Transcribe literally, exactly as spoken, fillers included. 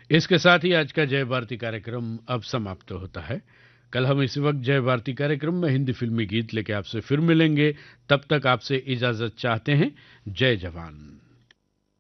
इसके साथ ही आज का जय भारती कार्यक्रम अब समाप्त होता है। कल हम इसी वक्त जय भारती कार्यक्रम में हिंदी फिल्मी गीत लेके आपसे फिर मिलेंगे। तब तक आपसे इजाजत चाहते हैं। जय जवान।